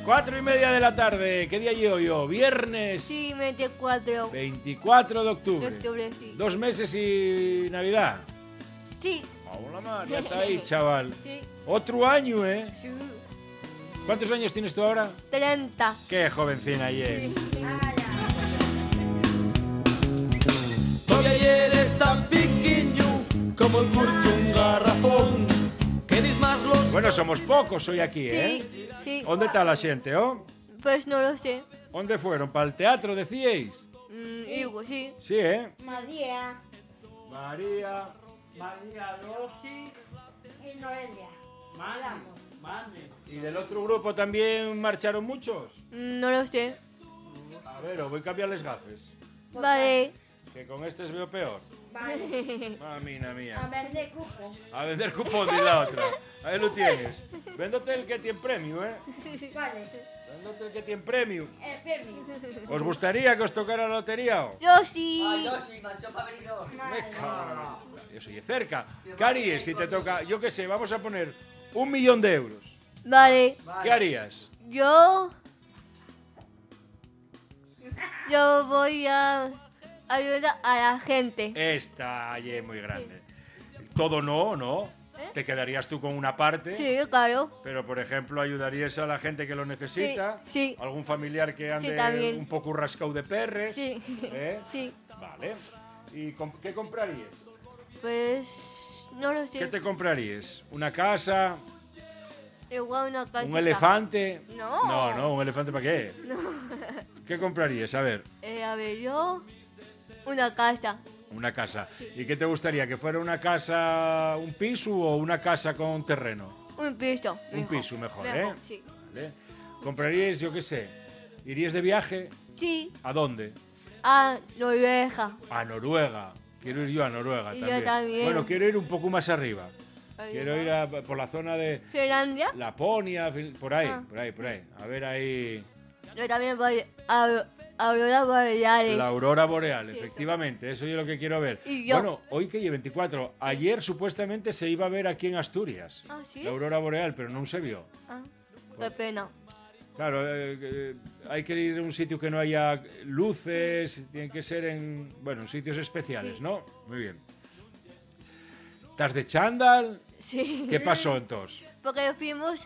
4:30 de la tarde. ¿Qué día llevo yo? ¿Viernes? Sí, 24. 24 de octubre. De octubre, sí. 2 meses y Navidad. Sí. Hola, mar, ya está ahí, chaval. Sí. Otro año, ¿eh? Sí. ¿Cuántos años tienes tú ahora? 30. Qué jovencina es. Todavía eres tan pequeño como el curcho un garrafón. Queréis más los... Bueno, somos pocos hoy aquí, ¿eh? Sí, sí. ¿Dónde está la gente, oh? Pues no lo sé. ¿Dónde fueron? ¿Para el teatro, decíais? Digo, sí. Sí, ¿eh? María María... Roji, y Noelia. Manes. ¿Y del otro grupo también marcharon muchos? No lo sé. A ver, os voy a cambiarles gafes. Vale. Que con estos veo peor. Vale. Mamina A mía. vender cupo. A vender cupón de la otra. Ahí lo tienes. Véndote el que tiene premio, ¿eh? Vale. Véndote el que tiene premio. Fermi. ¿Os gustaría que os tocara la lotería? O? Yo sí. sí, manchó para abrir dos. Me cago en la- Yo soy de cerca. ¿Qué harías si te toca? Yo qué sé, vamos a poner 1 millón de euros. Vale. ¿Qué harías? Yo voy a ayudar a la gente. Esta allí es muy grande. Todo no, ¿no? ¿Eh? Te quedarías tú con una parte. Sí, claro. Pero, por ejemplo, ayudarías a la gente que lo necesita. Sí, sí. Algún familiar que ande también. un poco rascado de perres. Sí. ¿Eh? Sí. Vale. ¿Y qué comprarías? Pues no lo ¿Qué sé. te comprarías? ¿Una casa? Igual una casita. ¿Un elefante? No. No, ¿un elefante para qué? ¿Qué comprarías? A ver, A ver, yo una casa. una casa. ¿Y qué te gustaría? ¿Que fuera una casa, un piso o una casa con terreno? Un piso. Un piso mejor, ¿eh? Sí. ¿Vale? ¿Comprarías, yo qué sé? ¿Irías de viaje? Sí, ¿A dónde? a Noruega. A Noruega. Quiero ir yo a Noruega Y yo también. también. Bueno, quiero ir un poco más arriba. Quiero ir por la zona de Finlandia. Laponia, por ahí, Ah. por ahí. A ver ahí... Yo también voy a Aurora Boreales. La aurora boreal, Sí, efectivamente, eso es lo que quiero ver. Y yo. Bueno, hoy que lleve 24, ayer supuestamente se iba a ver aquí en Asturias. Ah, ¿sí? La aurora boreal, pero no se vio. Ah, qué pena. Claro, hay que ir a un sitio que no haya luces, tiene que ser en sitios especiales, Sí. ¿no? Muy bien. ¿Estás de chándal? Sí. ¿Qué pasó entonces? Porque fuimos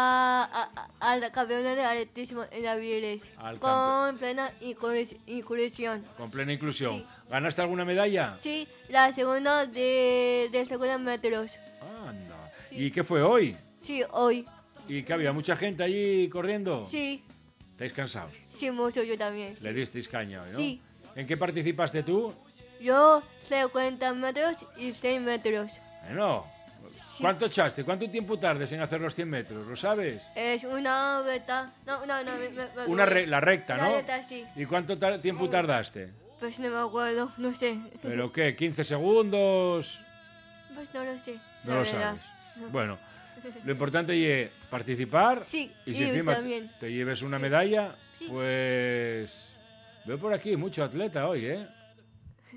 al campeonato de atletismo en Aviles Al con plena inclusión. Con plena inclusión. Sí. ¿Ganaste alguna medalla? Sí, la segunda de segunda metros. Anda. Sí. ¿Y qué fue hoy? Sí, hoy. ¿Y que había mucha gente allí corriendo? Sí, ¿Estáis cansados? sí, mucho yo también. Le disteis caña hoy, ¿no? Sí. ¿En qué participaste tú? Yo 50 metros y 100 metros. Bueno, Sí. ¿cuánto echaste? ¿Cuánto tiempo tardes en hacer los 100 metros? ¿Lo sabes? Es una beta. No, La recta, La ¿no? recta, sí. ¿Y cuánto tiempo tardaste? Pues no me acuerdo, no sé. ¿Pero qué? ¿15 segundos? Pues no lo sé. No la lo verdad. sabes. Bueno, lo importante es participar. Sí, Y si y encima también. te lleves una medalla, Sí. pues... Veo por aquí mucho atleta hoy, ¿eh?